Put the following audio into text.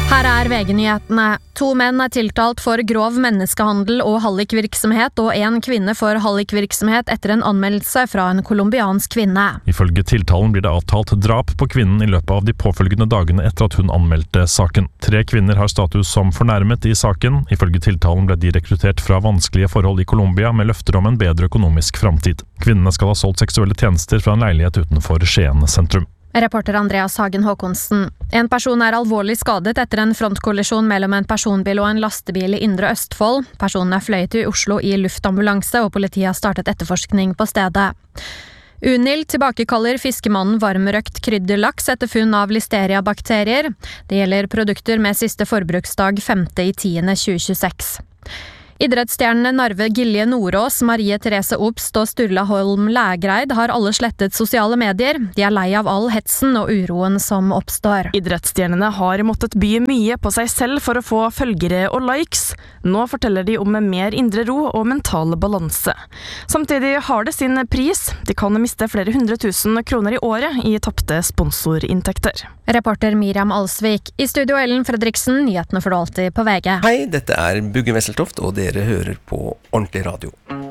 Her VG-nyhetene. 2 menn tiltalt for grov menneskehandel og hallikvirksomhet, og 1 kvinne for hallikvirksomhet etter en anmeldelse fra en kolumbiansk kvinne. Ifølge tiltalen blir det avtalt drap på kvinnen i løpet av de påfølgende dagene etter at hun anmeldte saken. 3 kvinner har status som fornærmet i saken. Ifølge tiltalen ble de rekruttert fra vanskelige forhold i Colombia med løfter om en bedre økonomisk framtid. Kvinnene skal ha solgt seksuelle tjenester fra en leilighet utenfor Skien sentrum. Reporter Andreas Hagen Håkonsen. En person alvorlig skadet etter en frontkollisjon mellom en personbil og en lastebil i Indre Østfold. Personen fløyet til Oslo i luftambulanse, og politiet har startet etterforskning på stedet. Unil tilbakekaller fiskemannen varmrøkt krydderlaks etter funn av listeria-bakterier. Det gjelder produkter med siste forbruksdag 5.10.2026. Idrettsstjernene Narve Gilje Nordås, Marie Therese Obst og Sturla Holm Lægreid har alle slettet sosiale medier. De lei av all hetsen og uroen som oppstår. Idrettsstjernene har måttet by mye på seg selv for å få følgere og likes. Nå forteller de om mer indre ro og mental balanse. Samtidig har det sin pris. De kan miste flere 100 000 kroner i året i tapte sponsorinntekter. Reporter Miriam Alsvik. I studio Ellen Fredriksen, nyhetene får du alltid på VG. Hei, dette Bugge Wesseltoft, og dere hører på Ordentlig Radio.